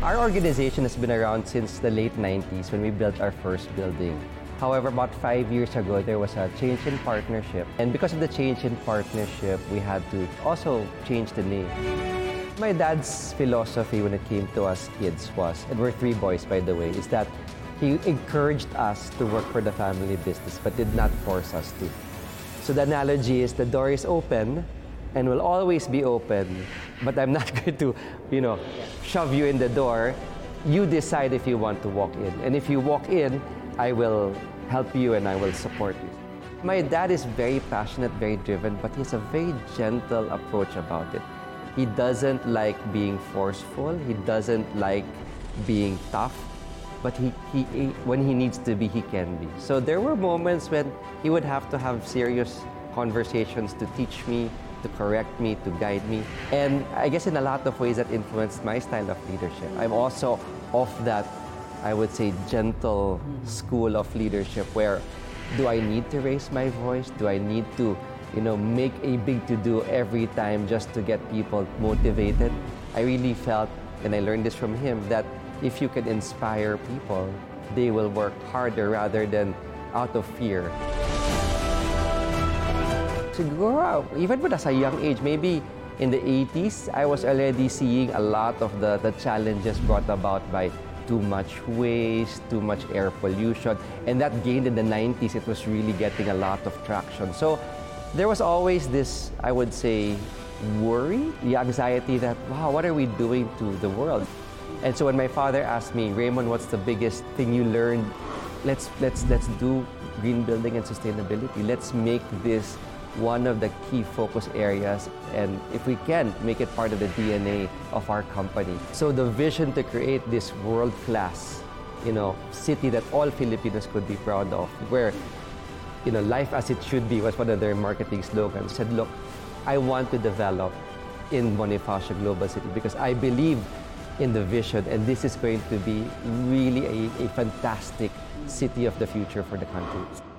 Our organization has been around since the late 90s when we built our first building. However, about 5 years ago, there was a change in partnership. And because of the change in partnership, we had to also change the name. My dad's philosophy when it came to us kids was, and we're 3 boys, by the way, is that he encouraged us to work for the family business, but did not force us to. So the analogy is the door is open and will always be open, but I'm not going to, shove you in the door. You decide if you want to walk in. And if you walk in, I will help you and I will support you. My dad is very passionate, very driven, but he has a very gentle approach about it. He doesn't like being forceful. He doesn't like being tough. But when he needs to be, he can be. So there were moments when he would have to have serious conversations to teach me, to correct me, to guide me. And I guess in a lot of ways that influenced my style of leadership. I'm also of that, I would say, gentle school of leadership where do I need to raise my voice? Do I need to, make a big to-do every time just to get people motivated? I really felt, and I learned this from him, that if you can inspire people, they will work harder rather than out of fear. Siguro, even at a young age, maybe in the 80s, I was already seeing a lot of the challenges brought about by too much waste, too much air pollution. And that gained in the 90s, it was really getting a lot of traction. So there was always this, I would say, worry, the anxiety that, wow, what are we doing to the world? And so when my father asked me, Raymond, what's the biggest thing you learned? Let's do green building and sustainability. Let's make this one of the key focus areas, and if we can, make it part of the DNA of our company. So the vision to create this world-class, city that all Filipinos could be proud of, where, life as it should be was one of their marketing slogans. Said, look, I want to develop in Bonifacio Global City because I believe in the vision, and this is going to be really a fantastic city of the future for the country.